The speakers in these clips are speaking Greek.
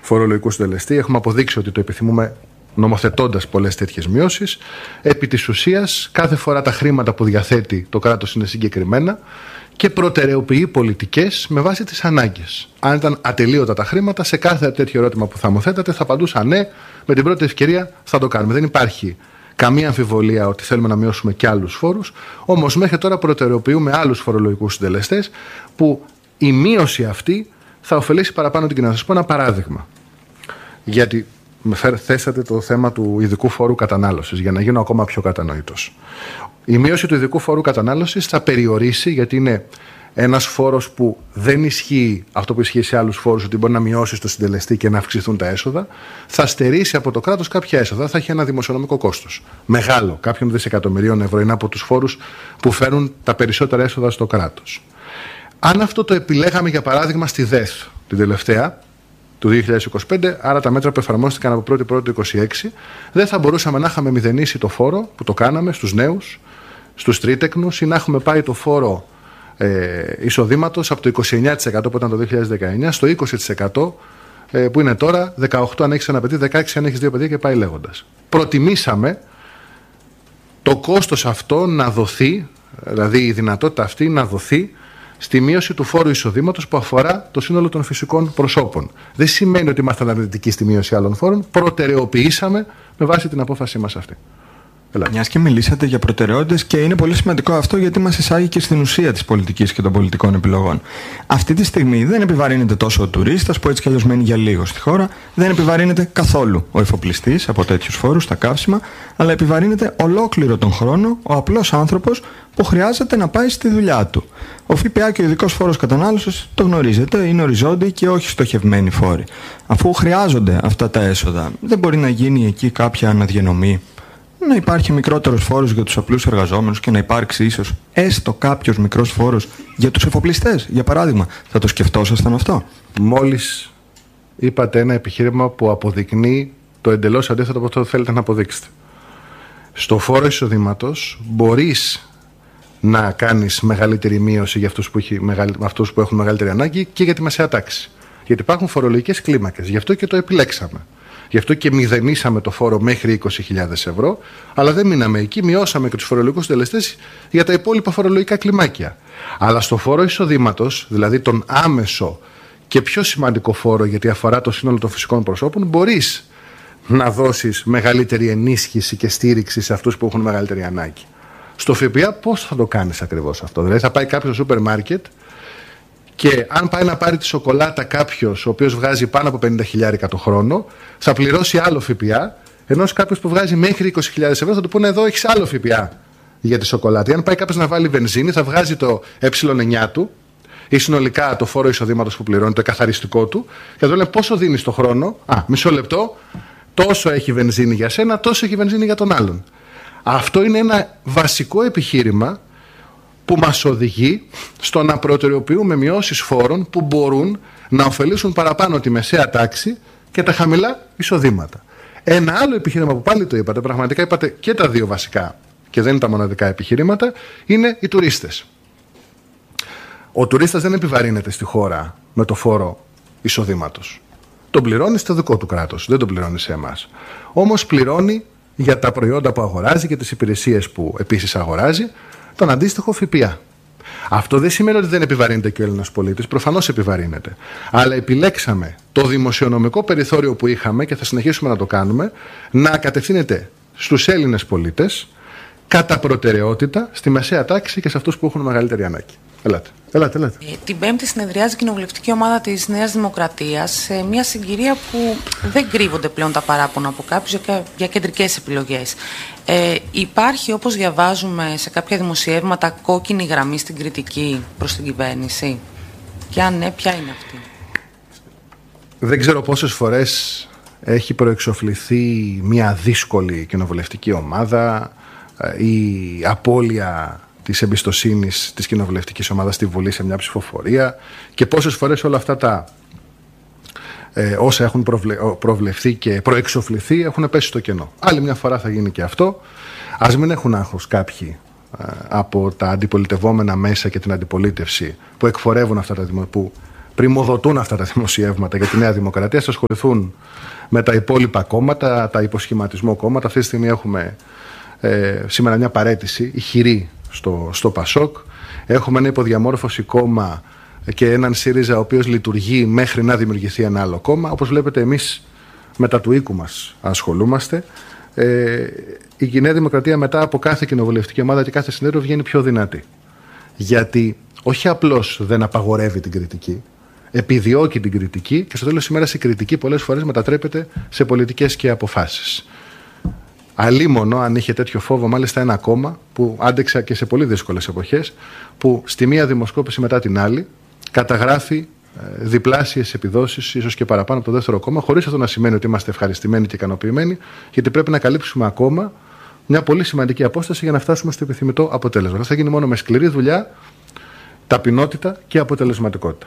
φορολογικού συντελεστή. Έχουμε αποδείξει ότι το επιθυμούμε νομοθετώντας πολλές τέτοιες μειώσεις. Επί της ουσίας, κάθε φορά τα χρήματα που διαθέτει το κράτος είναι συγκεκριμένα και προτεραιοποιεί πολιτικές με βάση τις ανάγκες. Αν ήταν ατελείωτα τα χρήματα, σε κάθε τέτοιο ερώτημα που θα μου θέτατε θα απαντούσα ναι, με την πρώτη ευκαιρία θα το κάνουμε. Δεν υπάρχει καμία αμφιβολία ότι θέλουμε να μειώσουμε και άλλους φόρους, όμως μέχρι τώρα προτεραιοποιούμε άλλους φορολογικούς συντελεστές που η μείωση αυτή θα ωφελήσει παραπάνω την κοινωνία. Θα σας πω ένα παράδειγμα. Γιατί θέσατε το θέμα του ειδικού φόρου κατανάλωσης, για να γίνω ακόμα πιο κατανοητός. Η μείωση του ειδικού φόρου κατανάλωσης θα περιορίσει, γιατί είναι ένας φόρος που δεν ισχύει αυτό που ισχύει σε άλλους φόρους, ότι μπορεί να μειώσει το συντελεστή και να αυξηθούν τα έσοδα, θα στερήσει από το κράτος κάποια έσοδα, θα έχει ένα δημοσιονομικό κόστος. Μεγάλο, κάποιων δισεκατομμυρίων ευρώ, είναι από τους φόρους που φέρουν τα περισσότερα έσοδα στο κράτος. Αν αυτό το επιλέγαμε για παράδειγμα στη ΔΕΘ την τελευταία, του 2025, άρα τα μέτρα που εφαρμόστηκαν από 1η του 2026, δεν θα μπορούσαμε να είχαμε μηδενίσει το φόρο που το κάναμε στους νέους, στους τρίτεκνους, ή να έχουμε πάει το φόρο εισοδήματος από το 29% που ήταν το 2019 στο 20% που είναι τώρα, 18 αν έχεις ένα παιδί, 16 αν έχεις δύο παιδιά και πάει λέγοντας. Προτιμήσαμε το κόστος αυτό να δοθεί, δηλαδή η δυνατότητα αυτή να δοθεί στη μείωση του φόρου εισοδήματος που αφορά το σύνολο των φυσικών προσώπων. Δεν σημαίνει ότι ήμασταν αρνητικοί στη μείωση άλλων φόρων, προτεραιοποιήσαμε με βάση την απόφασή μας αυτή. Μιας και μιλήσατε για προτεραιότητες, και είναι πολύ σημαντικό αυτό γιατί μας εισάγει και στην ουσία της πολιτικής και των πολιτικών επιλογών. Αυτή τη στιγμή δεν επιβαρύνεται τόσο ο τουρίστας που έτσι κι αλλιώς μένει για λίγο στη χώρα, δεν επιβαρύνεται καθόλου ο εφοπλιστής από τέτοιους φόρους, τα καύσιμα, αλλά επιβαρύνεται ολόκληρο τον χρόνο ο απλός άνθρωπος που χρειάζεται να πάει στη δουλειά του. Ο ΦΠΑ και ο ειδικός φόρος κατανάλωσης, το γνωρίζετε, είναι οριζόντιοι και όχι στοχευμένοι φόροι. Αφού χρειάζονται αυτά τα έσοδα, δεν μπορεί να γίνει εκεί κάποια αναδιανομή, να υπάρχει μικρότερος φόρος για τους απλούς εργαζόμενους και να υπάρξει ίσως έστω κάποιος μικρός φόρος για τους εφοπλιστές, για παράδειγμα? Θα το σκεφτόσασταν αυτό? Μόλις είπατε ένα επιχείρημα που αποδεικνύει το εντελώς αντίθετο από αυτό που θέλετε να αποδείξετε. Στο φόρο εισοδήματος μπορείς να κάνεις μεγαλύτερη μείωση για αυτούς που έχουν μεγαλύτερη ανάγκη και για τη μεσαία τάξη. Γιατί υπάρχουν φορολογικές κλίμακες, γι' αυτό και το επιλέξαμε. Γι' αυτό και μηδενίσαμε το φόρο μέχρι 20.000 ευρώ, αλλά δεν μείναμε εκεί, μειώσαμε και τους φορολογικούς συντελεστές για τα υπόλοιπα φορολογικά κλιμάκια. Αλλά στο φόρο εισοδήματος, δηλαδή τον άμεσο και πιο σημαντικό φόρο, γιατί αφορά το σύνολο των φυσικών προσώπων, μπορείς να δώσεις μεγαλύτερη ενίσχυση και στήριξη σε αυτούς που έχουν μεγαλύτερη ανάγκη. Στο ΦΠΑ πώς θα το κάνεις ακριβώς αυτό? Δηλαδή θα πάει κάποιος στο σούπερ μάρκετ και αν πάει να πάρει τη σοκολάτα κάποιος ο οποίος βγάζει πάνω από 50.000 το χρόνο, θα πληρώσει άλλο ΦΠΑ, ενώ κάποιος που βγάζει μέχρι 20.000 ευρώ θα του πούνε εδώ έχεις άλλο ΦΠΑ για τη σοκολάτα. Αν πάει κάποιος να βάλει βενζίνη, θα βγάζει το ε9 του ή συνολικά το φόρο εισοδήματος που πληρώνει, το εκαθαριστικό του, και θα του λένε πόσο δίνεις το χρόνο? Μισό λεπτό, τόσο έχει βενζίνη για σένα, τόσο έχει βενζίνη για τον άλλον. Αυτό είναι ένα βασικό επιχείρημα που μας οδηγεί στο να προτεραιοποιούμε μειώσεις φόρων που μπορούν να ωφελήσουν παραπάνω τη μεσαία τάξη και τα χαμηλά εισοδήματα. Ένα άλλο επιχείρημα που πάλι το είπατε, πραγματικά είπατε και τα δύο βασικά και δεν είναι τα μοναδικά επιχειρήματα, είναι οι τουρίστες. Ο τουρίστας δεν επιβαρύνεται στη χώρα με το φόρο εισοδήματος. Τον πληρώνει στο δικό του κράτος, δεν τον πληρώνει σε εμάς. Όμως πληρώνει για τα προϊόντα που αγοράζει και τις υπηρεσίες που επίσης αγοράζει τον αντίστοιχο ΦΠΑ. Αυτό δεν σημαίνει ότι δεν επιβαρύνεται και ο Έλληνας πολίτης, προφανώς επιβαρύνεται. Αλλά επιλέξαμε το δημοσιονομικό περιθώριο που είχαμε και θα συνεχίσουμε να το κάνουμε, να κατευθύνεται στους Έλληνες πολίτες κατά προτεραιότητα στη μεσαία τάξη και σε αυτούς που έχουν μεγαλύτερη ανάγκη. Ελάτε. Την Πέμπτη συνεδριάζει η κοινοβουλευτική ομάδα της Νέας Δημοκρατίας σε μια συγκυρία που δεν κρύβονται πλέον τα παράπονα από κάποιους για κεντρικές επιλογές. Υπάρχει, όπως διαβάζουμε σε κάποια δημοσιεύματα, κόκκινη γραμμή στην κριτική προς την κυβέρνηση? Και αν ναι, ποια είναι αυτή? Δεν ξέρω πόσες φορές έχει προεξοφληθεί μια δύσκολη κοινοβουλευτική ομάδα, η απώλεια της εμπιστοσύνης της κοινοβουλευτικής ομάδας στη Βουλή σε μια ψηφοφορία, και πόσες φορές όλα αυτά τα όσα έχουν προβλεφθεί και προεξοφληθεί έχουν πέσει στο κενό. Άλλη μια φορά θα γίνει και αυτό. Ας μην έχουν άγχος κάποιοι από τα αντιπολιτευόμενα μέσα και την αντιπολίτευση που εκφορεύουν αυτά τα που πριμοδοτούν αυτά τα δημοσιεύματα για τη Νέα Δημοκρατία, θα ασχοληθούν με τα υπόλοιπα κόμματα, τα υποσχηματισμό κόμματα. Αυτή τη στιγμή έχουμε σήμερα μια παραίτηση ηχηρή στο ΠΑΣΟΚ. Έχουμε ένα υποδιαμόρφωση κόμμα και έναν ΣΥΡΙΖΑ ο οποίος λειτουργεί μέχρι να δημιουργηθεί ένα άλλο κόμμα. Όπως βλέπετε, εμείς με τα του οίκου μας ασχολούμαστε. Η Νέα Δημοκρατία μετά από κάθε κοινοβουλευτική ομάδα και κάθε συνέδριο βγαίνει πιο δυνατή. Γιατί όχι απλώς δεν απαγορεύει την κριτική, επιδιώκει την κριτική και στο τέλος της ημέρας η κριτική πολλές φορές μετατρέπεται σε πολιτικές και αποφάσεις. Αλίμονο αν είχε τέτοιο φόβο, μάλιστα ένα κόμμα που άντεξα και σε πολύ δύσκολες εποχές, που στη μία δημοσκόπηση μετά την άλλη καταγράφει διπλάσιες επιδόσεις, ίσως και παραπάνω από το δεύτερο κόμμα, χωρίς αυτό να σημαίνει ότι είμαστε ευχαριστημένοι και ικανοποιημένοι, γιατί πρέπει να καλύψουμε ακόμα μια πολύ σημαντική απόσταση για να φτάσουμε στο επιθυμητό αποτέλεσμα. Αυτό θα γίνει μόνο με σκληρή δουλειά, ταπεινότητα και αποτελεσματικότητα.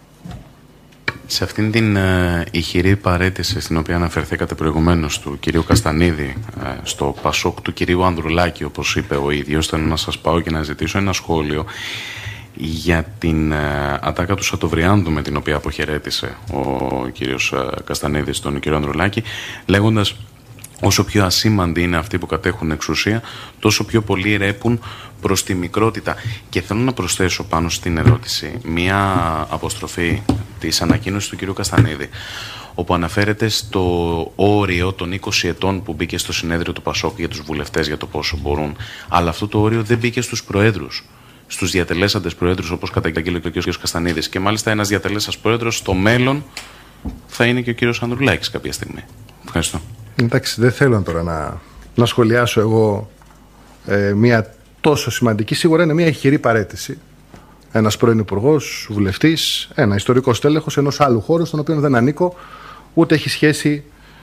Σε αυτήν την ηχηρή παραίτηση στην οποία αναφερθήκατε προηγουμένως του κυρίου Καστανίδη στο ΠΑΣΟΚ του κυρίου Ανδρουλάκη, όπως είπε ο ίδιος, θέλω να σας πάω και να ζητήσω ένα σχόλιο για την ατάκα του Σατοβριάνδου με την οποία αποχαιρέτησε ο κύριος Καστανίδης τον κύριο Ανδρουλάκη, λέγοντας όσο πιο ασήμαντοι είναι αυτοί που κατέχουν εξουσία, τόσο πιο πολλοί ρέπουν προς τη μικρότητα. Και θέλω να προσθέσω πάνω στην ερώτηση μία αποστροφή της ανακοίνωσης του κ. Καστανίδη, όπου αναφέρεται στο όριο των 20 ετών που μπήκε στο συνέδριο του ΠΑΣΟΚ για τους βουλευτές για το πόσο μπορούν. Αλλά αυτό το όριο δεν μπήκε στους προέδρους, στους διατελέσαντες προέδρους, όπως καταγγείλει και ο κ. Καστανίδης. Και μάλιστα ένας διατελέσας πρόεδρος στο μέλλον θα είναι και ο κ. Ανδρουλάκης κάποια στιγμή. Ευχαριστώ. Εντάξει, δεν θέλω τώρα να σχολιάσω εγώ μια τόσο σημαντική. Σίγουρα είναι μια ηχηρή παραίτηση. Ένας πρώην υπουργός, βουλευτής, ένα ιστορικό στέλεχος ενός άλλου χώρου, στον οποίο δεν ανήκω, ούτε έχει σχέση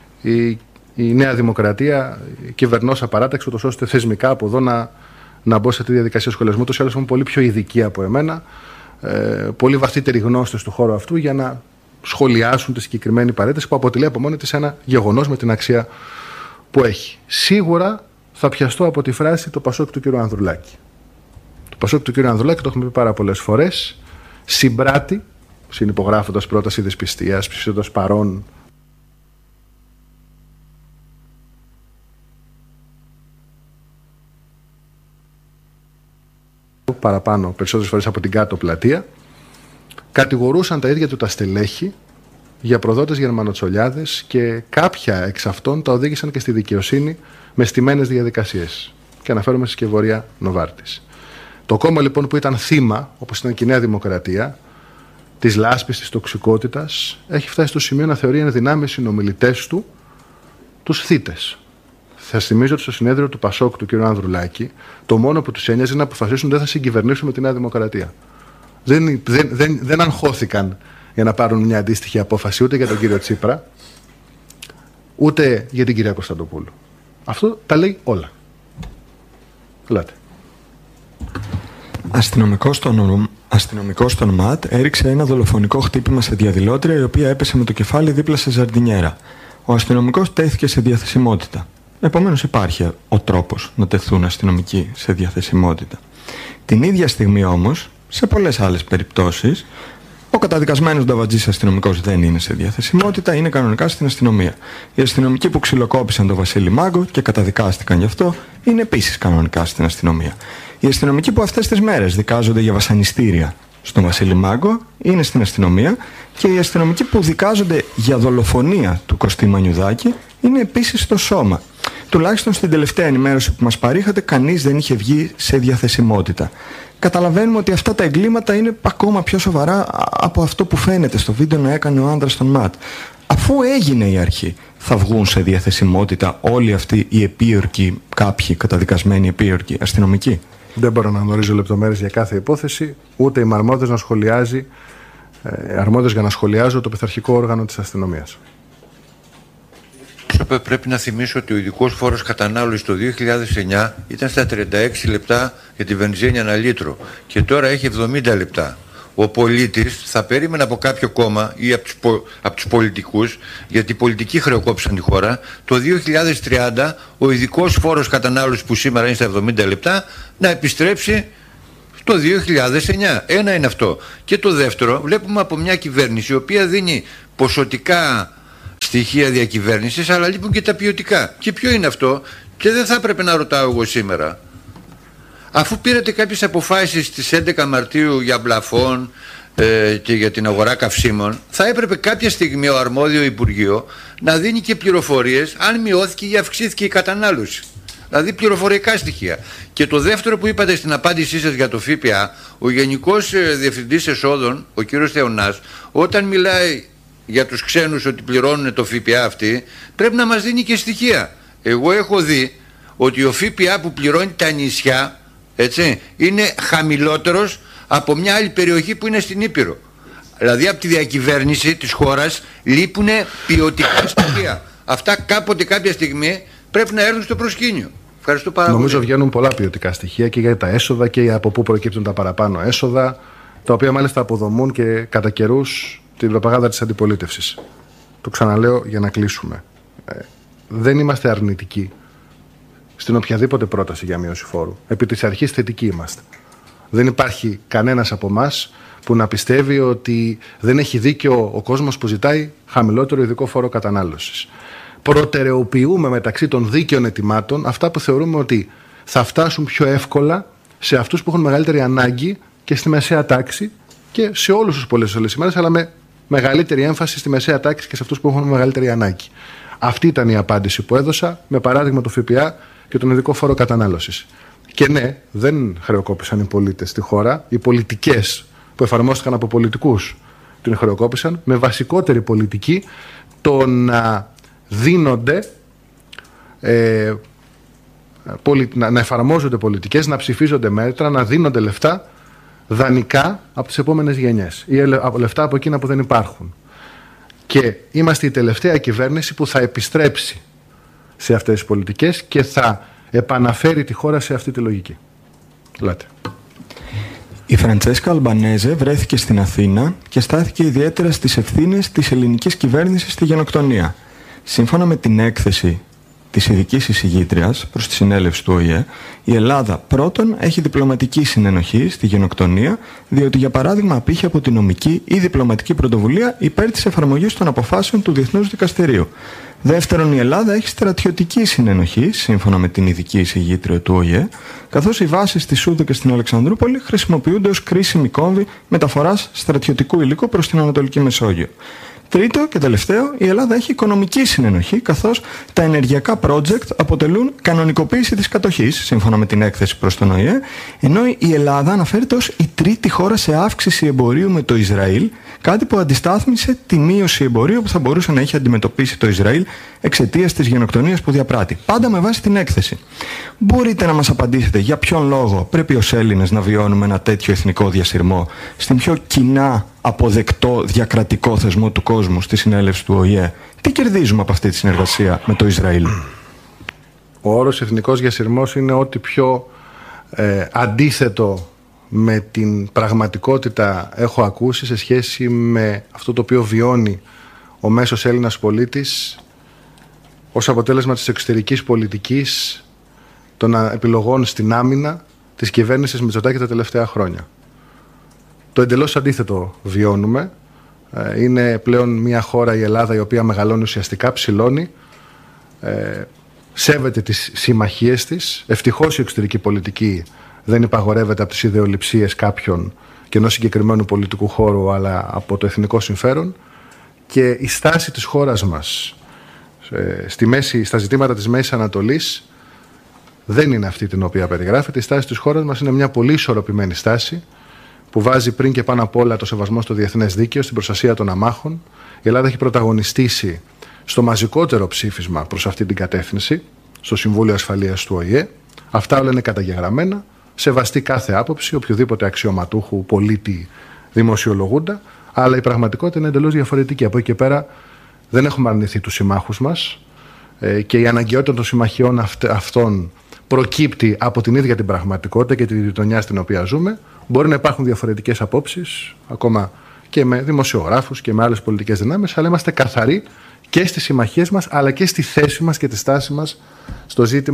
η Νέα Δημοκρατία, η κυβερνώσα παράταξη, ούτως ώστε θεσμικά από εδώ να μπω σε τη διαδικασία σχολιασμού. Τους άλλους είναι πολύ πιο ειδικοί από εμένα, πολύ βαθύτεροι γνώστες του χώρου αυτού, για να σχολιάσουν τη συγκεκριμένη παρέτηση που αποτελεί από μόνη της ένα γεγονός με την αξία που έχει. Σίγουρα θα πιαστώ από τη φράση το ΠΑΣΟΚ του κ. Ανδρουλάκη. Το ΠΑΣΟΚ του κ. Ανδρουλάκη, το έχουμε πει πάρα πολλές φορές, συμπράττει, συνυπογράφοντας πρόταση δυσπιστίας, ψηφίζοντας παρόν παραπάνω, περισσότερες φορές από την κάτω πλατεία, κατηγορούσαν τα ίδια του τα στελέχη για προδότες γερμανοτσολιάδες και κάποια εξ αυτών τα οδήγησαν και στη δικαιοσύνη με στημένες διαδικασίες. Και αναφέρομαι στη Σκευωρία Νοβάρτης. Το κόμμα λοιπόν που ήταν θύμα, όπως ήταν και η Νέα Δημοκρατία, της λάσπης, της τοξικότητας, έχει φτάσει στο σημείο να θεωρεί εν δυνάμει συνομιλητές του τους θύτες. Θα θυμίζω ότι στο συνέδριο του ΠΑΣΟΚ του κ. Ανδρουλάκη, το μόνο που τους ένοιαζε να αποφασίσουν δεν θα συγκυβερνήσουν με τη Νέα Δημοκρατία. Δεν αγχώθηκαν για να πάρουν μια αντίστοιχη απόφαση ούτε για τον κύριο Τσίπρα, ούτε για την κυρία Κωνσταντοπούλου. Αυτό τα λέει όλα. Ελάτε. Αστυνομικός στον ΜΑΤ έριξε ένα δολοφονικό χτύπημα σε διαδηλώτρια, η οποία έπεσε με το κεφάλι δίπλα σε ζαρντινιέρα. Ο αστυνομικός τέθηκε σε διαθεσιμότητα. Επομένως υπάρχει ο τρόπος να τεθούν αστυνομικοί σε διαθεσιμότητα. Την ίδια στιγμή όμως, σε πολλές άλλες περιπτώσεις, ο καταδικασμένος νταβατζής αστυνομικός δεν είναι σε διαθεσιμότητα, είναι κανονικά στην αστυνομία. Οι αστυνομικοί που ξυλοκόπησαν τον Βασίλη Μάγκο και καταδικάστηκαν γι' αυτό είναι επίσης κανονικά στην αστυνομία. Οι αστυνομικοί που αυτές τις μέρες δικάζονται για βασανιστήρια στον Βασίλη Μάγκο είναι στην αστυνομία και οι αστυνομικοί που δικάζονται για δολοφονία του Κωστή Μανιουδάκη είναι επίσης στο σώμα. Τουλάχιστον στην τελευταία ενημέρωση που μας παρήχατε, κανείς δεν είχε βγει σε διαθεσιμότητα. Καταλαβαίνουμε ότι αυτά τα εγκλήματα είναι ακόμα πιο σοβαρά από αυτό που φαίνεται στο βίντεο να έκανε ο άντρας των ΜΑΤ. Αφού έγινε η αρχή, θα βγουν σε διαθεσιμότητα όλοι αυτοί οι επίορκοι, κάποιοι καταδικασμένοι επίορκοι αστυνομικοί? Δεν μπορώ να γνωρίζω λεπτομέρειες για κάθε υπόθεση, ούτε είμαι αρμόδιος να σχολιάζει, αρμόδιος για να σχολιάζω το πειθαρχικό όργανο της αστυνομίας. Πρέπει να θυμίσω ότι ο ειδικός φόρος κατανάλωσης το 2009 ήταν στα 36 λεπτά για τη βενζίνη ένα λίτρο και τώρα έχει 70 λεπτά. Ο πολίτης θα περίμενε από κάποιο κόμμα ή από τους πολιτικούς, γιατί οι πολιτικοί χρεοκόπησαν τη χώρα, το 2030 ο ειδικός φόρος κατανάλωσης που σήμερα είναι στα 70 λεπτά να επιστρέψει το 2009. Ένα είναι αυτό. Και το δεύτερο, βλέπουμε από μια κυβέρνηση η οποία δίνει ποσοτικά στοιχεία διακυβέρνησης, αλλά λείπουν και τα ποιοτικά. Και ποιο είναι αυτό? Και δεν θα έπρεπε να ρωτάω εγώ σήμερα. Αφού πήρατε κάποιες αποφάσεις στις 11 Μαρτίου για μπλαφών και για την αγορά καυσίμων, θα έπρεπε κάποια στιγμή ο αρμόδιο Υπουργείο να δίνει και πληροφορίες αν μειώθηκε ή αυξήθηκε η κατανάλωση. Δηλαδή πληροφορικά στοιχεία. Και το δεύτερο που είπατε στην απάντησή σας για το ΦΠΑ, ο Γενικός Διευθυντής Εσόδων, ο κ. Θεωνάς, όταν μιλάει για τους ξένους ότι πληρώνουν το ΦΠΑ αυτοί, πρέπει να μας δίνει και στοιχεία. Εγώ έχω δει ότι ο ΦΠΑ που πληρώνει τα νησιά, έτσι, είναι χαμηλότερος από μια άλλη περιοχή που είναι στην Ήπειρο. Δηλαδή από τη διακυβέρνηση της χώρας λείπουν ποιοτικά στοιχεία. Αυτά κάποτε, κάποια στιγμή πρέπει να έρθουν στο προσκήνιο. Ευχαριστώ πάρα πολύ. Νομίζω βγαίνουν πολλά ποιοτικά στοιχεία και για τα έσοδα και από πού προκύπτουν τα παραπάνω έσοδα, τα οποία μάλιστα αποδομούν και κατά καιρούς την προπαγάνδα της αντιπολίτευσης. Το ξαναλέω για να κλείσουμε. Δεν είμαστε αρνητικοί στην οποιαδήποτε πρόταση για μείωση φόρου. Επί της αρχής θετικοί είμαστε. Δεν υπάρχει κανένας από εμάς που να πιστεύει ότι δεν έχει δίκιο ο κόσμος που ζητάει χαμηλότερο ειδικό φόρο κατανάλωσης. Προτεραιοποιούμε μεταξύ των δίκαιων αιτημάτων αυτά που θεωρούμε ότι θα φτάσουν πιο εύκολα σε αυτούς που έχουν μεγαλύτερη ανάγκη και στη μεσαία τάξη και σε όλους τους πολίτες όλες τις ημέρες, αλλά με μεγαλύτερη έμφαση στη μεσαία τάξη και σε αυτούς που έχουν μεγαλύτερη ανάγκη. Αυτή ήταν η απάντηση που έδωσα με παράδειγμα το ΦΠΑ και τον ειδικό φόρο κατανάλωσης. Και ναι, δεν χρεοκόπησαν οι πολίτες στη χώρα. Οι πολιτικές που εφαρμόστηκαν από πολιτικούς την χρεοκόπησαν με βασικότερη πολιτική το να δίνονται, να εφαρμόζονται πολιτικές, να ψηφίζονται μέτρα, να δίνονται λεφτά δανεικά από τις επόμενες γενιές ή λεφτά από εκείνα που δεν υπάρχουν. Και είμαστε η τελευταία κυβέρνηση που θα επιστρέψει σε αυτές τις πολιτικές και θα επαναφέρει τη χώρα σε αυτή τη λογική. Λέτε. Η Φραντσέσκα Αλμπανέζε βρέθηκε στην Αθήνα και στάθηκε ιδιαίτερα στις ευθύνες της ελληνικής κυβέρνησης στη γενοκτονία. Σύμφωνα με την έκθεση της ειδικής εισηγήτριας προς τη συνέλευση του ΟΗΕ, η Ελλάδα πρώτον έχει διπλωματική συνενοχή στη γενοκτονία, διότι για παράδειγμα απήχε από την νομική ή διπλωματική πρωτοβουλία υπέρ της εφαρμογής των αποφάσεων του Διεθνούς Δικαστηρίου. Δεύτερον, η Ελλάδα έχει στρατιωτική συνενοχή, σύμφωνα με την ειδική εισηγήτρια του ΟΗΕ, καθώς οι βάσεις στη Σούδο και στην Αλεξανδρούπολη χρησιμοποιούνται ως κρίσιμη κόμβη μεταφοράς στρατιωτικού υλικού προς την Ανατολική Μεσόγειο. Τρίτο και τελευταίο, η Ελλάδα έχει οικονομική συνενοχή, καθώς τα ενεργειακά project αποτελούν κανονικοποίηση της κατοχής, σύμφωνα με την έκθεση προς τον ΟΗΕ, ενώ η Ελλάδα αναφέρεται ως η τρίτη χώρα σε αύξηση εμπορίου με το Ισραήλ, κάτι που αντιστάθμισε τη μείωση εμπορίου που θα μπορούσε να έχει αντιμετωπίσει το Ισραήλ εξαιτίας της γενοκτονίας που διαπράττει. Πάντα με βάση την έκθεση. Μπορείτε να μας απαντήσετε για ποιον λόγο πρέπει ως Έλληνες να βιώνουμε ένα τέτοιο εθνικό διασυρμό στην πιο κοινά αποδεκτό διακρατικό θεσμό του κόσμου, στη συνέλευση του ΟΗΕ? Τι κερδίζουμε από αυτή τη συνεργασία με το Ισραήλ? Ο όρος εθνικός διασυρμός είναι ό,τι πιο αντίθετο με την πραγματικότητα έχω ακούσει σε σχέση με αυτό το οποίο βιώνει ο μέσος Έλληνας πολίτης ως αποτέλεσμα της εξωτερικής πολιτικής των επιλογών στην άμυνα της κυβέρνησης Μητσοτάκη τα τελευταία χρόνια. Το εντελώς αντίθετο βιώνουμε. Είναι πλέον μια χώρα, η Ελλάδα, η οποία μεγαλώνει ουσιαστικά, ψηλώνει, σέβεται τις συμμαχίες της. Ευτυχώς η εξωτερική πολιτική δεν υπαγορεύεται από τις ιδεολειψίες κάποιων και ενός συγκεκριμένου πολιτικού χώρου, αλλά από το εθνικό συμφέρον. Και η στάση της χώρας μας στα ζητήματα της Μέσης Ανατολής δεν είναι αυτή την οποία περιγράφεται. Η στάση της χώρας μας είναι μια πολύ ισορροπημένη στάση που βάζει πριν και πάνω απ' όλα το σεβασμό στο διεθνές δίκαιο, στην προστασία των αμάχων. Η Ελλάδα έχει πρωταγωνιστήσει στο μαζικότερο ψήφισμα προς αυτή την κατεύθυνση, στο Συμβούλιο Ασφαλείας του ΟΗΕ. Αυτά όλα είναι καταγεγραμμένα, σεβαστή κάθε άποψη, οποιοδήποτε αξιωματούχου, πολίτη, δημοσιολογούντα, αλλά η πραγματικότητα είναι εντελώς διαφορετική. Από εκεί και πέρα δεν έχουμε αρνηθεί τους συμμάχους μας και η αναγκαιότητα των συμμαχιών αυτών προκύπτει από την ίδια την πραγματικότητα και τη γειτονιά στην οποία ζούμε. Μπορεί να υπάρχουν διαφορετικές απόψεις, ακόμα και με δημοσιογράφους και με άλλες πολιτικές δυνάμεις, αλλά είμαστε καθαροί και στις συμμαχίες μας, αλλά και στη θέση μας και τη στάση μας στο ζήτημα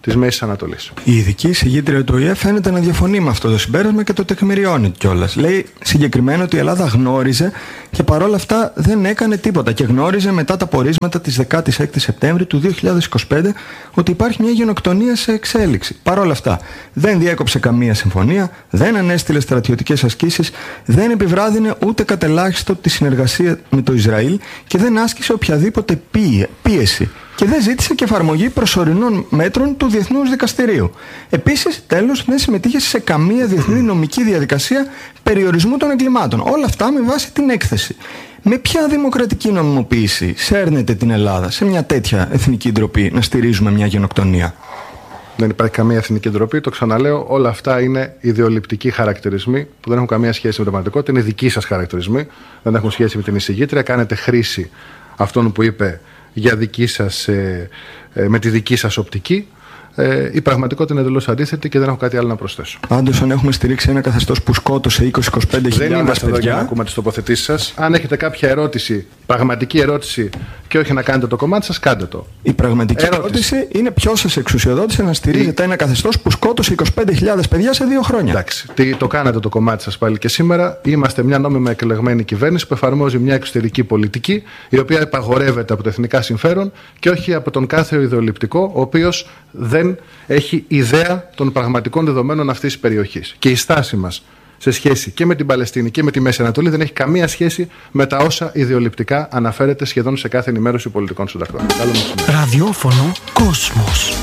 της Μέσης Ανατολής. Η ειδική εισηγήτρια του ΟΗΕ φαίνεται να διαφωνεί με αυτό το συμπέρασμα και το τεκμηριώνει κιόλας. Λέει συγκεκριμένα ότι η Ελλάδα γνώριζε και παρόλα αυτά δεν έκανε τίποτα και γνώριζε μετά τα πορίσματα της 16ης Σεπτέμβρη του 2025 ότι υπάρχει μια γενοκτονία σε εξέλιξη. Παρόλα αυτά δεν διέκοψε καμία συμφωνία, δεν ανέστειλε στρατιωτικές ασκήσεις, δεν επιβράδυνε ούτε κατ' ελάχιστο τη συνεργασία με το Ισραήλ και δεν άσκησε οποιαδήποτε πίεση. Και δεν ζήτησε και εφαρμογή προσωρινών μέτρων του Διεθνούς Δικαστηρίου. Επίσης, τέλος, δεν συμμετείχε σε καμία διεθνή νομική διαδικασία περιορισμού των εγκλημάτων. Όλα αυτά με βάση την έκθεση. Με ποια δημοκρατική νομιμοποίηση σέρνεται την Ελλάδα σε μια τέτοια εθνική ντροπή να στηρίζουμε μια γενοκτονία? Δεν υπάρχει καμία εθνική ντροπή. Το ξαναλέω, όλα αυτά είναι ιδεολειπτικοί χαρακτηρισμοί που δεν έχουν καμία σχέση με την πραγματικότητα. Είναι δικοί σας χαρακτηρισμοί. Δεν έχουν σχέση με την εισηγήτρια. Κάνετε χρήση αυτών που είπε για δική σας, με τη δική σας οπτική. Η πραγματικότητα είναι εντελώς αντίθετη και δεν έχω κάτι άλλο να προσθέσω. Πάντως, αν έχουμε στηρίξει ένα καθεστώς που σκότωσε 20-25 δεν είμαστε εδώ για να ακούμε τις τοποθετήσεις σας. Αν έχετε κάποια ερώτηση, πραγματική ερώτηση, και όχι να κάνετε το κομμάτι σας, κάντε το. Η πραγματική ερώτηση είναι ποιος σας εξουσιοδότησε να στηρίζετε ένα καθεστώς που σκότωσε 25.000 παιδιά σε 2 χρόνια. Εντάξει, το κάνατε το κομμάτι σας πάλι και σήμερα. Είμαστε μια νόμιμα εκλεγμένη κυβέρνηση που εφαρμόζει μια εξωτερική πολιτική η οποία επαγορεύεται από το εθνικά συμφέρον και όχι από τον κάθε ιδεολειπτικό, ο οποίος δεν έχει ιδέα των πραγματικών δεδομένων αυτής της περιοχής. Και η στάση μας σε σχέση και με την Παλαιστίνη και με τη Μέση Ανατολή δεν έχει καμία σχέση με τα όσα ιδεολειπτικά αναφέρεται σχεδόν σε κάθε ενημέρωση πολιτικών συντακτών. Ραδιόφωνο Κόσμος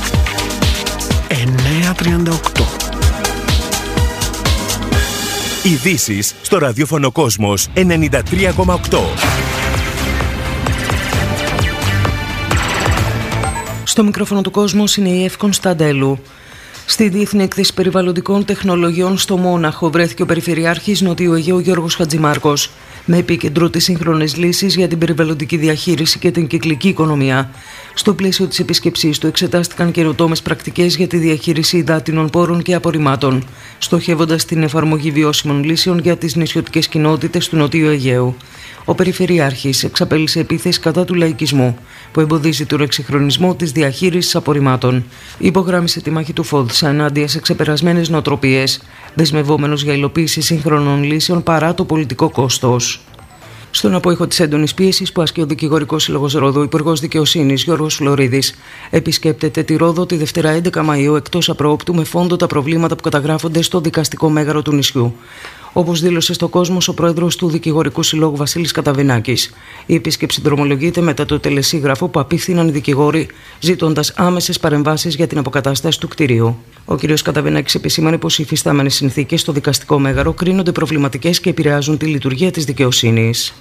938. Ειδήσεις στο ραδιόφωνο Κόσμος 93,8. Στο μικρόφωνο του κόσμου είναι η Εύη Κωνσταντέλου. Στη Διεθνή Έκθεση Περιβαλλοντικών Τεχνολογιών στο Μόναχο βρέθηκε ο Περιφερειάρχης Νοτιού Αιγαίου Γιώργος Χατζημάρκος με επίκεντρο τις σύγχρονες λύσεις για την περιβαλλοντική διαχείριση και την κυκλική οικονομία. Στο πλαίσιο της επίσκεψής του εξετάστηκαν καινοτόμες πρακτικές για τη διαχείριση υδάτινων πόρων και απορριμμάτων, στοχεύοντας την εφαρμογή βιώσιμων λύσεων για τις νησιωτικές κοινότητες του Νοτιού Αιγαίου. Ο Περιφερειάρχης εξαπέλυσε επίθεση κατά του λαϊκισμού, που εμποδίζει τον εξυγχρονισμό της διαχείρισης απορριμμάτων. Υπογράμμισε τη μάχη του Φόδσα ενάντια σε ξεπερασμένες νοοτροπίες, δεσμευόμενος για υλοποίηση σύγχρονων λύσεων παρά το πολιτικό κόστος. Στον απόϊχο της έντονης πίεσης που ασκεί ο Δικηγορικός Σύλλογος Ρόδου, ο Υπουργός Δικαιοσύνης Γιώργος Φλωρίδης επισκέπτεται τη Ρόδο τη Δευτέρα 11 Μαΐου εκτός απροόπτου με φόντο τα προβλήματα που καταγράφονται στο δικαστικό μέγαρο του νησιού. Όπως δήλωσε στο Κόσμος ο πρόεδρος του Δικηγορικού Συλλόγου Βασίλης Καταβινάκης, η επίσκεψη δρομολογείται μετά το τελεσίγραφο που απίφθηναν οι δικηγόροι, ζητώντας άμεσες παρεμβάσεις για την αποκατάσταση του κτηρίου. Ο κ. Καταβινάκης επισήμανε πως οι υφιστάμενες συνθήκες στο δικαστικό μέγαρο κρίνονται προβληματικές και επηρεάζουν τη λειτουργία της δικαιοσύνης.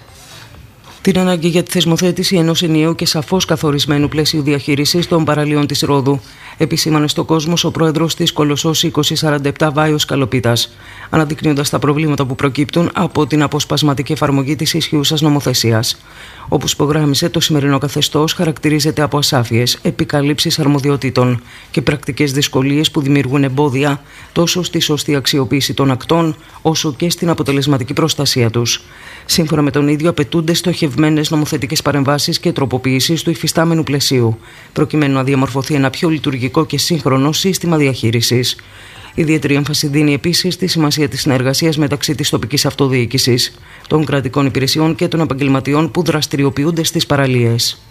Την ανάγκη για τη θεσμοθέτηση ενός ενιαίου και σαφώς καθορισμένου πλαίσιου διαχείρισης των παραλίων της Ρόδου επισήμανε στο Κόσμος ο πρόεδρος της Κολοσσός 2047 Βάιος Καλοπίτας, αναδεικνύοντας τα προβλήματα που προκύπτουν από την αποσπασματική εφαρμογή της ισχύουσας νομοθεσίας. Όπως υπογράμμισε, το σημερινό καθεστώς χαρακτηρίζεται από ασάφειες, επικαλύψεις αρμοδιοτήτων και πρακτικές δυσκολίες που δημιουργούν εμπόδια τόσο στη σωστή αξιοποίηση των ακτών όσο και στην αποτελεσματική προστασία τους. Σύμφωνα με τον ίδιο, απαιτούνται στοχευμένες νομοθετικές παρεμβάσεις και τροποποιήσεις του υφιστάμενου πλαισίου, προκειμένου να διαμορφωθεί ένα πιο λειτουργικό και σύγχρονο σύστημα διαχείρισης. Ιδιαίτερη έμφαση δίνει επίσης στη σημασία της συνεργασίας μεταξύ της τοπικής αυτοδιοίκησης, των κρατικών υπηρεσιών και των επαγγελματιών που δραστηριοποιούνται στις παραλίες.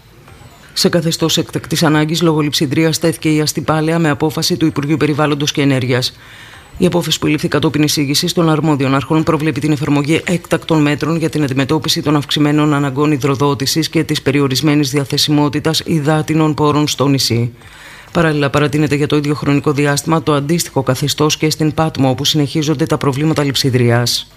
Σε καθεστώς έκτακτης ανάγκης λόγω λειψιδρίας τέθηκε η Αστυπάλαια με απόφαση του Υπουργείου Περιβάλλοντος και Ενέργειας. Η απόφαση που λήφθη κατόπιν εισήγησης των αρμόδιων αρχών προβλέπει την εφαρμογή έκτακτων μέτρων για την αντιμετώπιση των αυξημένων αναγκών υδροδότησης και της περιορισμένης διαθεσιμότητας υδάτινων πόρων στο νησί. Παράλληλα, παρατείνεται για το ίδιο χρονικό διάστημα το αντίστοιχο καθεστώς και στην Πάτμο, όπου συνεχίζονται τα προβλήματα λειψιδρίας.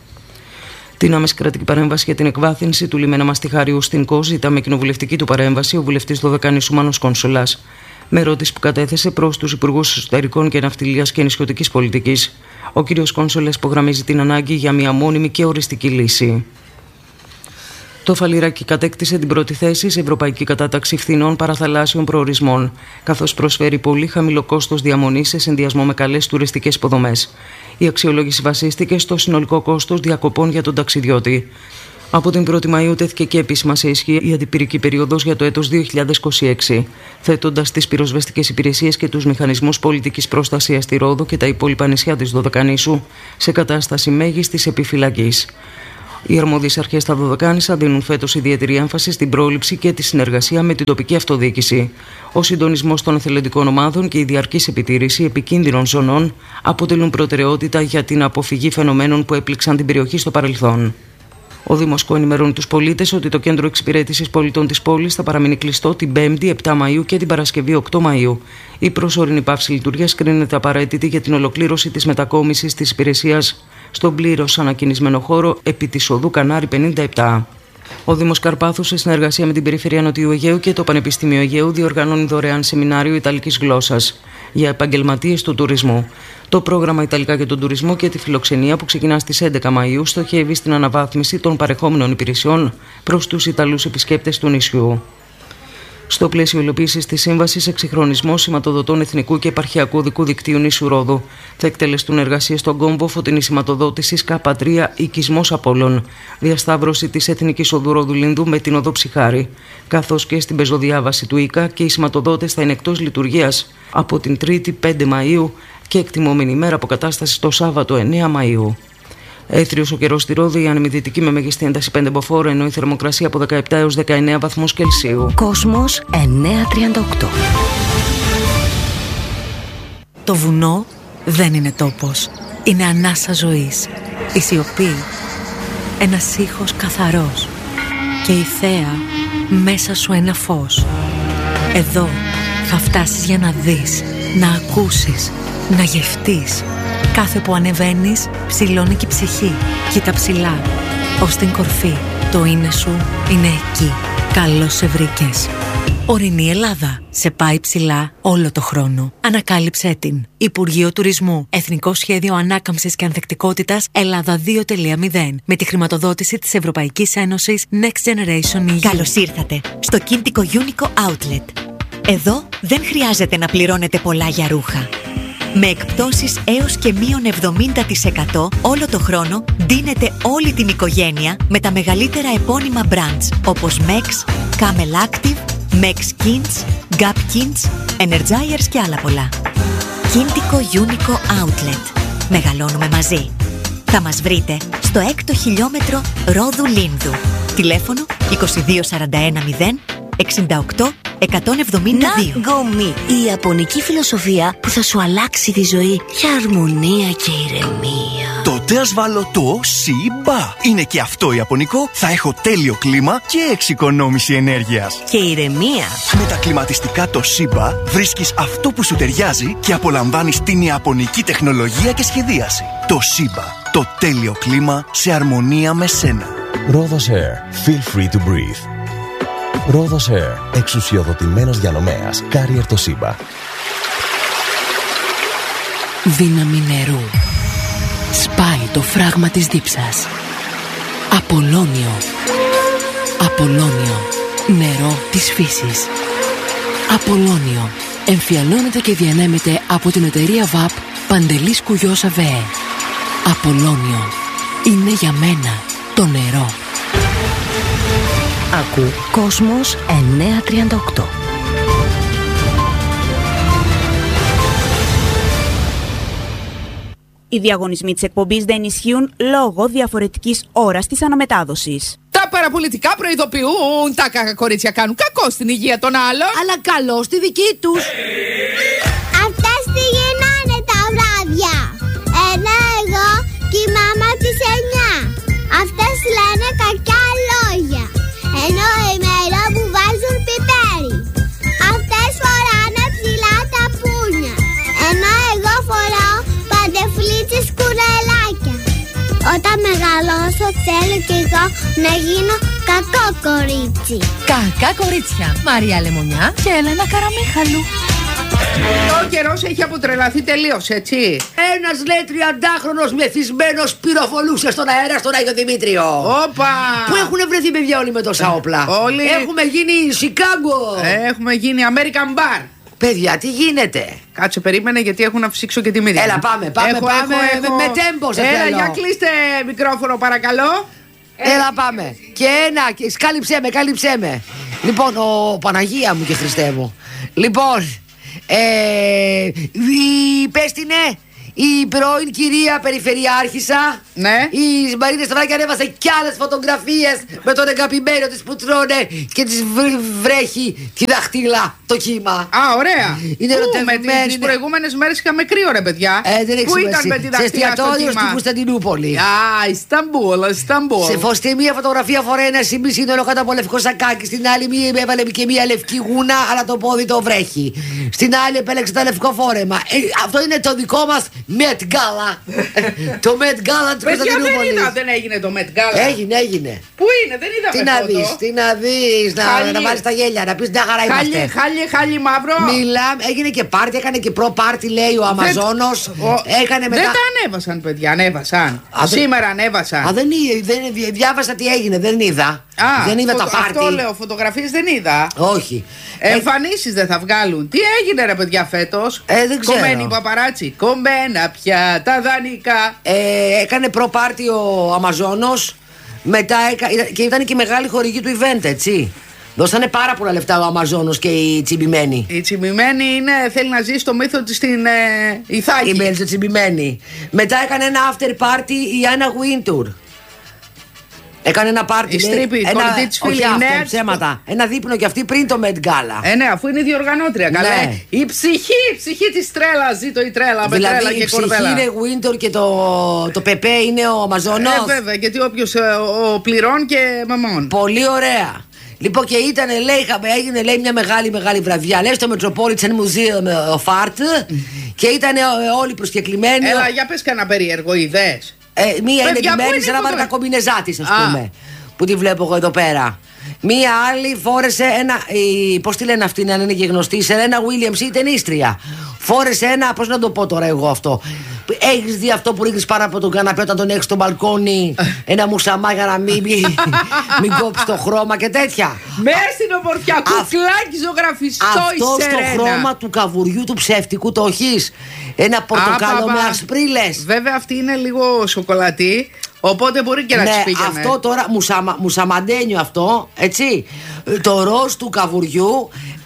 Την άμεση κρατική παρέμβαση για την εκβάθυνση του λιμένα Μαστιχάριου στην ΚΟ ζητά με κοινοβουλευτική του παρέμβαση ο βουλευτής Δωδεκάνης Μάνος Κονσολάς, με ερώτηση που κατέθεσε προς τους Υπουργούς Εσωτερικών και Ναυτιλίας και Νησιωτικής Πολιτικής. Ο κ. Κόνσολας υπογραμμίζει την ανάγκη για μια μόνιμη και οριστική λύση. Το Φαλιράκι κατέκτησε την πρώτη θέση σε ευρωπαϊκή κατάταξη φθηνών παραθαλάσσιων προορισμών, καθώς προσφέρει πολύ χαμηλό κόστος διαμονής σε συνδυασμό με καλές τουριστικές υποδομές. Η αξιολόγηση βασίστηκε στο συνολικό κόστος διακοπών για τον ταξιδιώτη. Από την 1η Μαΐου τέθηκε και επίσημα σε ισχύ η αντιπυρική περίοδος για το έτος 2026, θέτοντας τις πυροσβεστικές υπηρεσίες και τους μηχανισμούς πολιτικής προστασίας στη Ρόδο και τα υπόλοιπα νησιά της Δωδεκανήσου σε κατάσταση μέγιστης επιφυλακής. Οι αρμόδιες αρχές στα Δωδεκάνησα δίνουν φέτος ιδιαίτερη έμφαση στην πρόληψη και τη συνεργασία με την τοπική αυτοδιοίκηση. Ο συντονισμός των εθελοντικών ομάδων και η διαρκής επιτήρηση επικίνδυνων ζωνών αποτελούν προτεραιότητα για την αποφυγή φαινομένων που έπληξαν την περιοχή στο παρελθόν. Ο Δήμος ενημερώνει τους πολίτες ότι το κέντρο εξυπηρέτησης πολιτών της πόλης θα παραμείνει κλειστό την 5η 7 Μαΐου και την Παρασκευή 8 Μαΐου. Η προσωρινή πάυση λειτουργίας κρίνεται απαραίτητη για την ολοκλήρωση της μετακόμισης της υπηρεσίας στον πλήρως ανακοινισμένο χώρο επί της οδού Κανάρη 57. Ο Δήμος Καρπάθου, σε συνεργασία με την Περιφερεια Νοτιού Αιγαίου και το Πανεπιστήμιο Αιγαίου, διοργανώνει δωρεάν σεμινάριο Ιταλικής γλώσσας για επαγγελματίες του τουρισμού. Το πρόγραμμα Ιταλικά για τον τουρισμό και τη φιλοξενία, που ξεκινά στις 11 Μαΐου, στοχεύει στην αναβάθμιση των παρεχόμενων υπηρεσιών προς τους Ιταλούς επισκέπτες του νησιού. Στο πλαίσιο υλοποίησης της σύμβασης, εξυγχρονισμός σηματοδοτών εθνικού και επαρχιακού οδικού δικτύου νήσου Ρόδου, θα εκτελεστούν εργασίες στον κόμβο φωτεινής σηματοδότησης K3 οικισμός Απόλλων, διασταύρωση της εθνικής οδού Ρόδου Λίνδου με την οδό Ψυχάρη, καθώς και στην πεζοδιάβαση του ΙΚΑ, και οι σηματοδότες θα είναι εκτός λειτουργίας από την 3η 5 Μαΐου και εκτιμόμενη ημέρα αποκατάσταση το Σάββατο 9 Μαΐου. Έθριος ο καιρός στη Ρόδη, η ανεμιδυτική με μέγιστη ένταση 5 μποφόρ, ενώ η θερμοκρασία από 17 έως 19 βαθμούς Κελσίου. Κόσμος 938. Το βουνό δεν είναι τόπος. Είναι ανάσα ζωής. Η σιωπή. Ένας ήχος καθαρός. Και η θέα μέσα σου ένα φως. Εδώ θα φτάσεις για να δεις, να ακούσεις, να γευτείς. Κάθε που ανεβαίνεις, ψηλώνει και η ψυχή. Κοίτα ψηλά, ως την κορφή. Το είναι σου είναι εκεί. Καλώς σε βρήκες. Ορεινή Ελλάδα. Σε πάει ψηλά όλο το χρόνο. Ανακάλυψέ την. Υπουργείο Τουρισμού. Εθνικό Σχέδιο Ανάκαμψης και Ανθεκτικότητας Ελλάδα 2.0. Με τη χρηματοδότηση της Ευρωπαϊκής Ένωσης Next Generation EU. Καλώς ήρθατε στο Κίντικο Unico Outlet. Εδώ δεν χρειάζεται να πληρώνετε πολλά για ρούχα. Με εκπτώσεις έως και μείον 70% όλο το χρόνο ντύνετε όλη την οικογένεια με τα μεγαλύτερα επώνυμα brands όπως Mex, Camel Active, Mex Kins, Gap Kins, Energizers και άλλα πολλά. Kintiko Unico Outlet. Μεγαλώνουμε μαζί. Θα μας βρείτε στο 6ο χιλιόμετρο Ρόδου Λίνδου. Τηλέφωνο 22410 68 172. Ναγκομί. Η ιαπωνική φιλοσοφία που θα σου αλλάξει τη ζωή για αρμονία και ηρεμία. Τότε ας βάλω το Shiba. Είναι και αυτό ιαπωνικό. Θα έχω τέλειο κλίμα και εξοικονόμηση ενέργειας. Και ηρεμία. Με τα κλιματιστικά το Shiba βρίσκεις αυτό που σου ταιριάζει και απολαμβάνεις την ιαπωνική τεχνολογία και σχεδίαση. Το Shiba. Το τέλειο κλίμα σε αρμονία με σένα. Rhodos Air. Feel free to breathe. Rhodos Air. Εξουσιοδοτημένος διανομέας. Carrier Toshiba. Δύναμη νερού. Σπάει το φράγμα της δίψας. Απολώνιο. Απολώνιο. Νερό της φύσης. Απολώνιο. Εμφιαλώνεται και διανέμεται από την εταιρεία ΒΑΠ Παντελής Κουγιός ΑΒΕ. Απολώνιο. Είναι για μένα το νερό. Ακού Κόσμος 938. Οι διαγωνισμοί της εκπομπής δεν ισχύουν λόγω διαφορετικής ώρας της αναμετάδοσης. Τα παραπολιτικά προειδοποιούν, τα κακά κορίτσια κάνουν κακό στην υγεία των άλλων, αλλά καλό στη δική τους. Αυτές τι γίνανε τα βράδια. Ενώ εγώ κοιμάμαι τις 9. Αυτές λένε κακιά λόγια. Ενώ ημέρα που βάζουν πιπέρι. Αυτές φοράνε ψηλά τα πούνια. Ενώ εγώ φοράω παντεφλίτσες κουρελάκια. Όταν μεγαλώσω θέλω κι εγώ να γίνω κακό κορίτσι. Κακά κορίτσια. Μαρία Λεμονιά και Έλενα Καραμίχαλου. Ο καιρός έχει αποτρελαθεί τελείως, έτσι. Ένας λέει 30χρονος μεθυσμένος πυροβολούσε στον αέρα στον Άγιο Δημήτριο. Όπα! Πού έχουν βρεθεί παιδιά όλοι με τόσα όπλα. Όλοι. Έχουμε γίνει Σικάγκο. Έχουμε γίνει American Bar. Παιδιά, τι γίνεται. Κάτσε, περίμενε γιατί έχω να φυσήξω και τη μύδια. Έλα, πάμε. Με τέμπο σε θέλω. Έλα, για κλείστε μικρόφωνο παρακαλώ. Έλα πάμε. Και ένα, κάλυψέ με. Λοιπόν, Παναγία μου και Χριστέ μου. Λοιπόν, πες την η πρώην κυρία Περιφερειάρχησα, ναι, η Μαρίνα Σταυράκη ανέβασε κι άλλες φωτογραφίες με τον εγκαπημένο της που τρώνε και της βρέχει τη δαχτυλά το κύμα. Α, ωραία. Είναι ερωτευμένη. Τις προηγούμενες μέρες είχαμε κρύο, ρε παιδιά. Πού ήταν με τη δαχτυλά στο κύμα? Στην Κωνσταντινούπολη. Α, Ισταμπούλ. Σε φωστή μία φωτογραφία φοράει ένα σύνολο κάτω από λευκό σακάκι. Στην άλλη έβαλε και μία λευκή γούνα, αλλά το πόδι το βρέχει. Στην άλλη επέλεξε το λευκό φόρεμα. Αυτό είναι το δικό μας Met Gala. Το Met Gala της Κωνσταντινούπολης. Δεν έγινε το Met Gala. Έγινε. Πού είναι, δεν είδαμε φωτό. Τι να δεις, να βάλεις τα γέλια, να πεις μια χαρά είμαστε. Χάλι μαύρο. Μιλάμε, έγινε και πάρτι, έκανε και προ-πάρτι λέει ο Αμαζόνος. Έκανε μετά. Δεν τα ανέβασαν, παιδιά, ανέβασαν. Σήμερα ανέβασαν. Δεν διάβασα τι έγινε, δεν είδα. Δεν είδα τα πάρτι. Αυτό λέω, φωτογραφίες δεν είδα. Όχι. Εμφανίσεις δεν θα βγάλουν. Τι έγινε, ρε παιδιά, φέτος? Δεν ξέρω. Κομμένη παπαράτσι. Κομμένα πια τα δανεικά. Έκανε προ-πάρτι ο Αμαζόνος. Μετά και ήταν και μεγάλη χορηγή του event, έτσι. Δώσανε πάρα πολλά λεφτά ο Αμαζόνος και η Τσιμπημένη. Η Τσιμπημένη θέλει να ζήσει το μύθο της στην Ιθάκη. Η Μέλισσα Τσιμπημένη. Μετά έκανε ένα after party η Άννα Γουίντουρ. Έκανε ένα πάρτι. Η Στρίπη, κολλητή της φίλη. Όχι, ψέματα. Ένα δείπνο κι αυτή πριν το Met Gala. Ναι, αφού είναι η διοργανώτρια. Ναι. Καλά. Η ψυχή της τρέλας. Ζήτω η τρέλα. Με δηλαδή, τρέλα και κορδέλα. Η ψυχή είναι Winter και το Πεπέ είναι ο Αμαζόνος. Βέβαια, γιατί όποιος πληρών και μαμών. Πολύ ωραία. Λοιπόν, και έγινε λέει μια μεγάλη βραδιά. Λέει στο Metropolitan Museum of Art. Και ήταν όλοι προσκεκλημένοι. Έλα, για πες κανένα περίεργο, είδες? Μία είναι ντυμένη σε ένα βαρκακομπινεζά της, ας πούμε. Που τη βλέπω εγώ εδώ πέρα. Μία άλλη φόρεσε ένα. Πώς τη λένε αυτή, αν είναι και γνωστή, η Σερένα Williams, η ταινίστρια. Φόρεσε ένα. Πώς να το πω τώρα εγώ αυτό. Έχεις δει αυτό που ρίχνεις πάνω από τον καναπέ όταν τον έχεις στο μπαλκόνι? Ένα μουσαμά για να μην κόψει το χρώμα και τέτοια. Μέσα στην ομορφιά, κουκλάκι ζωγραφιστό. Αυτό στο χρώμα του καβουριού του ψεύτικου το έχεις? Ένα πορτοκάλο με ασπρίλες. Βέβαια αυτή είναι λίγο σοκολατή. Οπότε μπορεί και να τις πήγαινε. Αυτό τώρα μουσαμαντένιο αυτό, έτσι. Το ροζ του καβουριού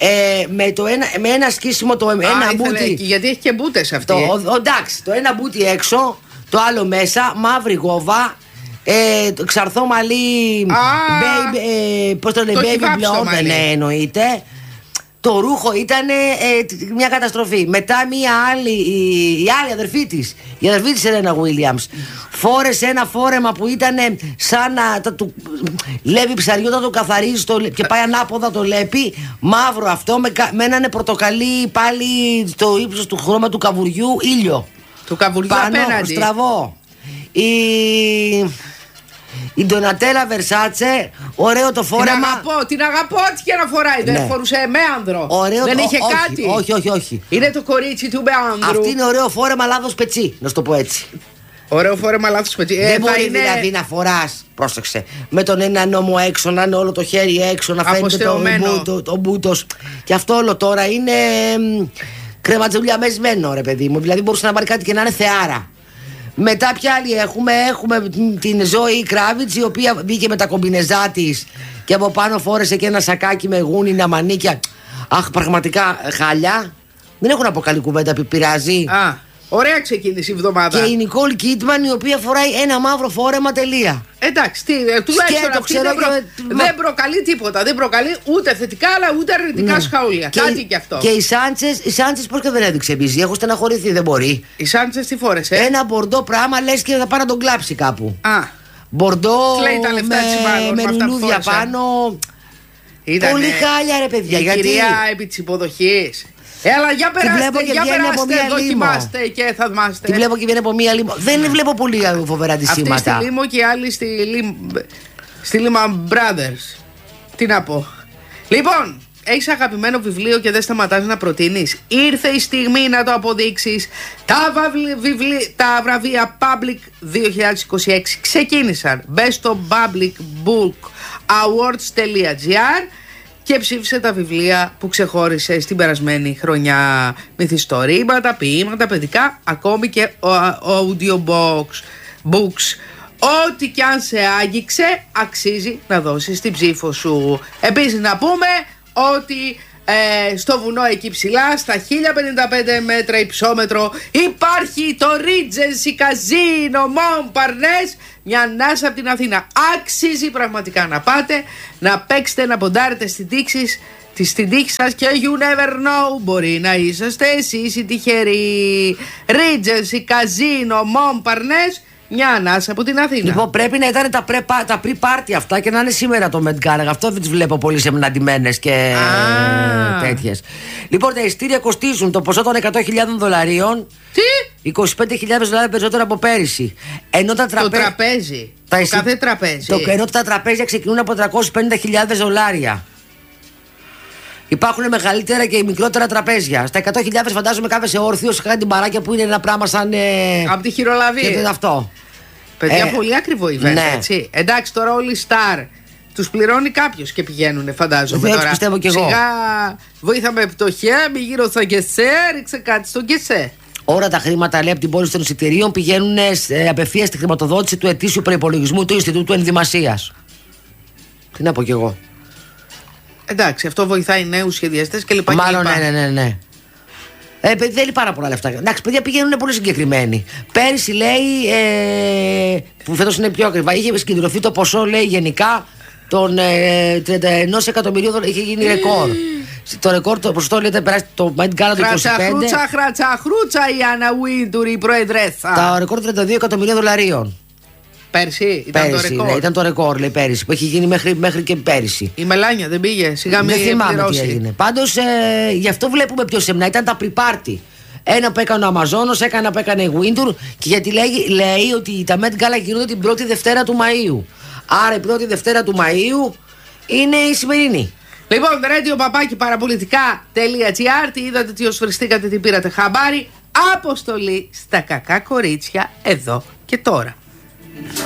με ένα σκίσιμο ένα μπούτι. Γιατί έχει και μπούτες αυτή. Εντάξει, το ένα μπούτι έξω, το άλλο μέσα, μαύρη γόβα. Ξαρθό μαλλί. Πώς το λένε, baby blonde. Ναι, εννοείται. Το ρούχο ήταν μια καταστροφή. Μετά η άλλη αδερφή της, η αδερφή της Σερένα Williams, φόρεσε ένα φόρεμα που ήταν σαν να λέπει ψαριού, όταν το καθαρίζει και πάει ανάποδα το λέπει, μαύρο αυτό, με έναν πορτοκαλί πάλι στο ύψος του χρώμα του καβουριού, ήλιο. Του καβουριού πάνω, απέναντι. στραβό. Η Ντονατέλα Βερσάτσε, ωραίο το φόρεμα. Την αγαπώ ό,τι και να φοράει. Ναι. Δεν φορούσε μέανδρο. Δεν είχε κάτι. Όχι. Είναι το κορίτσι του μέανδρου. Αυτή είναι ωραίο φόρεμα λάθος πετσί, να σου το πω έτσι. Ωραίο φόρεμα λάθος πετσί. Δεν μπορεί δηλαδή να φοράς, πρόσεξε, με τον ένα νόμο έξω, να είναι όλο το χέρι έξω, να φαίνεται το μπούτος. Και αυτό όλο τώρα είναι κρεματζουλιά μεσμένο, ρε παιδί μου. Δηλαδή μπορούσε να πάρει κάτι και να είναι θεάρα. Μετά ποια άλλη έχουμε την Ζωή Κράβιτς, η οποία μπήκε με τα κομπινεζά της και από πάνω φόρεσε και ένα σακάκι με γούνινα μανίκια. Αχ, πραγματικά χάλια. Δεν έχω να πω καλή κουβέντα, πειράζει. Ωραία ξεκίνησε η εβδομάδα. Και η Νικόλ Κίτμαν, η οποία φοράει ένα μαύρο φόρεμα, τελεία. Εντάξει, τουλάχιστον αυτή δεν προκαλεί τίποτα. Δεν προκαλεί ούτε θετικά αλλά ούτε αρνητικά σχόλια. Κάτι και αυτό. Και η Σάντσες πώς και δεν έδειξε μπιζί? Έχω στεναχωρηθεί, δεν μπορεί. Η Σάντσες τι φόρεσε? Ένα μπορντό πράγμα, λες και θα πάει να τον κλάψει κάπου. Μπορντό με λουλούδια πάνω. Πολύ χάλια, ρε παιδιά. Η κυρία επί της υποδοχής. Έλα, για περάστε, δοκιμάστε και θα δμάστε. Τη βλέπω και βγαίνει από μία Λίμο. Δεν βλέπω πολύ φοβερά τη σήματα. Αυτή στη Λίμο και η άλλη στη Lehman Brothers. Τι να πω. Λοιπόν, έχεις αγαπημένο βιβλίο και δεν σταματάς να προτείνεις? Ήρθε η στιγμή να το αποδείξεις. Τα βραβεία Public 2026 ξεκίνησαν. Μπες στο publicbookawards.gr και ψήφισε τα βιβλία που ξεχώρισε στην περασμένη χρονιά. Μυθιστορήματα, ποίηματα, παιδικά, ακόμη και audiobooks. ό,τι κι αν σε άγγιξε, αξίζει να δώσεις την ψήφο σου. Επίσης να πούμε ότι στο βουνό εκεί ψηλά, στα 1055 μέτρα υψόμετρο, υπάρχει το Regency Casino Montparnasse, μια ανάσα από την Αθήνα. Αξίζει πραγματικά να πάτε, να παίξετε, να ποντάρετε στην τύχη σας και you never know, μπορεί να είσαστε εσείς οι τυχεροί. Regency Casino Montparnasse, μια ανάσα από την Αθήνα. Λοιπόν, πρέπει να ήταν τα pre-party αυτά και να είναι σήμερα το Met Gala. Αυτό δεν τις βλέπω πολύ σεμναντημένες και τέτοιες. Λοιπόν, τα ειστήρια κοστίζουν το ποσό των $100,000. Τι? $25,000 περισσότερο από πέρυσι. Ενώ τα τραπέζι. Κάθε τραπέζι. Ενώ τα τραπέζια ξεκινούν από $350,000. Υπάρχουν μεγαλύτερα και μικρότερα τραπέζια. Στα 100.000 φαντάζομαι κάθεσαι όρθιος, κάνει την παράκια που είναι ένα πράγμα σαν. Από τη χειρολαβία. Και αυτό. Παιδιά, πολύ ακριβό event, ναι. Έτσι. Εντάξει, τώρα όλοι Star τους πληρώνει κάποιος και πηγαίνουνε, φαντάζομαι. Τώρα πιστεύω κι εγώ. Σιγά βοήθα με πτωχιά, μη γύρω στα γκεσέ, ρίξε κάτι στο γκεσέ. Όλα τα χρήματα, λέει, από την πώληση των εισιτηρίων πηγαίνουν απευθείας στη χρηματοδότηση του ετήσιου προϋπολογισμού του Ινστιτούτου Ενδυμασίας. Τι να πω κι εγώ. Εντάξει, αυτό βοηθάει νέους σχεδιαστές και λοιπά. Μάλλον ναι. Θέλει πάρα πολλά λεφτά. Εντάξει, παιδιά πηγαίνουν πολύ συγκεκριμένοι. Πέρυσι λέει, που φέτος είναι πιο ακριβά, είχε συγκεντρωθεί το ποσό, λέει, γενικά των 31 εκατομμυρίων. Είχε γίνει ρεκόρ. Το ρεκόρ, το ποσοστό, λέει, περάσει το Met Gala του 25. Χρατσαχρούτσα η Άννα Βίντουρ, η προεδρέθα. Το ρεκόρ $32 εκατομμυρίων. Πέρσι ήταν το ρεκόρ. Ναι, ήταν το ρεκόρ, λέει, πέρυσι, που έχει γίνει μέχρι και πέρυσι. Η Μελάνια δεν πήγε, σιγά μην πληρώσει. Δεν θυμάμαι τι έγινε. Πάντως γι' αυτό βλέπουμε πιο σεμνά. Ήταν τα pre-party. Ένα που έκανε ο Αμαζόνος, ένα που έκανε η Wintour. Και γιατί λέει ότι τα Met Gala γίνονται την πρώτη Δευτέρα του Μαΐου. Άρα η πρώτη Δευτέρα του Μαΐου είναι η σημερινή. Λοιπόν, radio-papaki-παραπολιτικά.gr. Τι είδατε, τι οσφαιριστήκατε, τι πήρατε χαμπάρι. Αποστολή στα κακά κορίτσια εδώ και τώρα.